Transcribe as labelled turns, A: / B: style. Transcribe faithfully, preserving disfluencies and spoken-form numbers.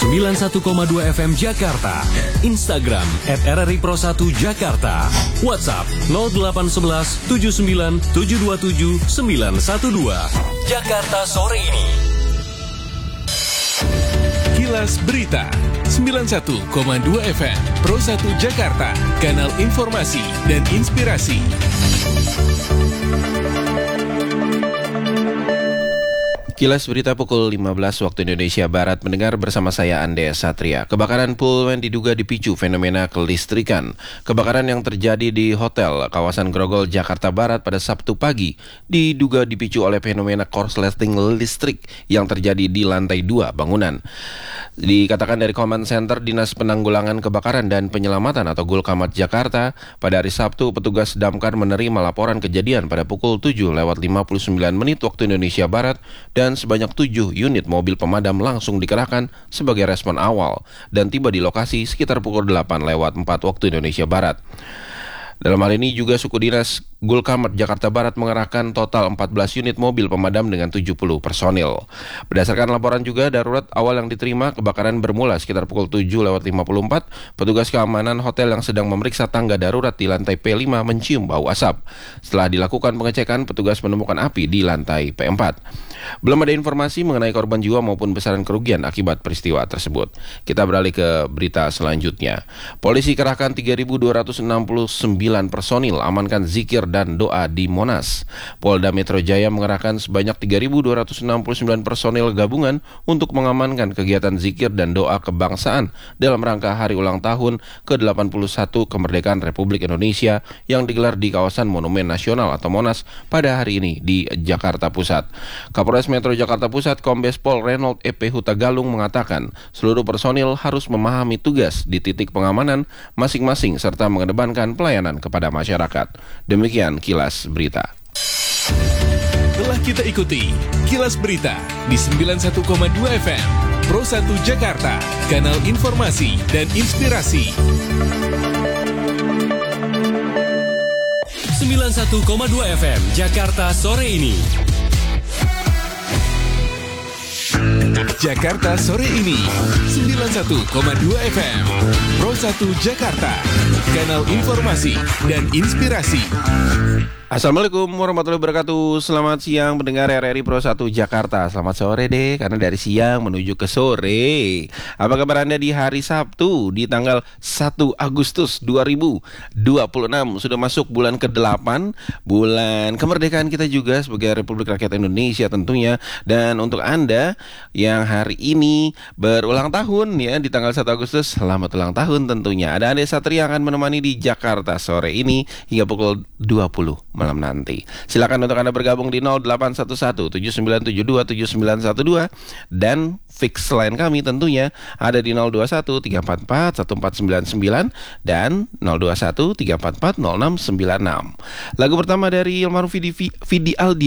A: sembilan puluh satu koma dua F M Jakarta, Instagram at R R I Pro satu Jakarta, WhatsApp nol delapan satu satu tujuh sembilan tujuh dua tujuh sembilan satu dua. Jakarta sore ini.
B: Kilas Berita sembilan puluh satu koma dua F M Pro satu Jakarta, kanal informasi dan inspirasi.
C: Kilas Berita pukul lima belas waktu Indonesia Barat, mendengar bersama saya Ande Satria. Kebakaran Pullman diduga dipicu fenomena kelistrikan. Kebakaran yang terjadi di hotel kawasan Grogol, Jakarta Barat pada Sabtu pagi diduga dipicu oleh fenomena korsleting listrik yang terjadi di lantai dua bangunan. Dikatakan dari Command Center Dinas Penanggulangan Kebakaran dan Penyelamatan atau Gulkamat Jakarta, pada hari Sabtu petugas damkar menerima laporan kejadian pada pukul tujuh lewat lima puluh sembilan menit waktu Indonesia Barat, dan sebanyak tujuh unit mobil pemadam langsung dikerahkan sebagai respon awal dan tiba di lokasi sekitar pukul delapan lewat empat waktu Indonesia Barat. Dalam hal ini juga suku dinas Gulkamat Jakarta Barat mengerahkan total empat belas unit mobil pemadam dengan tujuh puluh personil. Berdasarkan laporan juga darurat awal yang diterima, kebakaran bermula sekitar pukul tujuh lewat lima puluh empat. Petugas keamanan hotel yang sedang memeriksa tangga darurat di lantai P lima mencium bau asap. Setelah dilakukan pengecekan, petugas menemukan api di lantai P empat. Belum ada informasi mengenai korban jiwa maupun besaran kerugian akibat peristiwa tersebut. Kita beralih ke berita selanjutnya. Polisi kerahkan tiga ribu dua ratus enam puluh sembilan personil amankan zikir dan doa di Monas. Polda Metro Jaya mengerahkan sebanyak tiga ribu dua ratus enam puluh sembilan personil gabungan untuk mengamankan kegiatan zikir dan doa kebangsaan dalam rangka hari ulang tahun ke delapan puluh satu kemerdekaan Republik Indonesia yang digelar di kawasan Monumen Nasional atau Monas pada hari ini di Jakarta Pusat. Kapolres Metro Jakarta Pusat Kombes Pol Reynold E P Hutagalung mengatakan seluruh personil harus memahami tugas di titik pengamanan masing-masing serta mengedepankan pelayanan kepada masyarakat. Demikian Kilas Berita.
B: Telah kita ikuti Kilas Berita di sembilan puluh satu koma dua F M Pro satu Jakarta, kanal informasi dan inspirasi.
A: sembilan puluh satu koma dua F M Jakarta sore ini.
B: Jakarta sore ini sembilan puluh satu koma dua F M Pro satu Jakarta, kanal informasi dan inspirasi.
C: Assalamualaikum warahmatullahi wabarakatuh. Selamat siang pendengar R R I Pro satu Jakarta. Selamat sore deh, karena dari siang menuju ke sore. Apa kabar Anda di hari Sabtu di tanggal satu Agustus dua ribu dua puluh enam? Sudah masuk bulan kedelapan, bulan kemerdekaan kita juga sebagai Republik Rakyat Indonesia tentunya. Dan untuk Anda yang hari ini berulang tahun ya di tanggal satu Agustus, selamat ulang tahun tentunya. Ada Ande Satria yang akan menemani di Jakarta sore ini hingga pukul dua puluh malam nanti. Silakan untuk Anda bergabung di nol delapan satu satu tujuh sembilan tujuh dua tujuh sembilan satu dua dan fix line kami tentunya ada di nol dua satu tiga empat empat satu empat sembilan sembilan dan nol dua satu tiga empat empat nol enam sembilan enam. Lagu pertama dari Almarhum Vidi, Vidi Aldi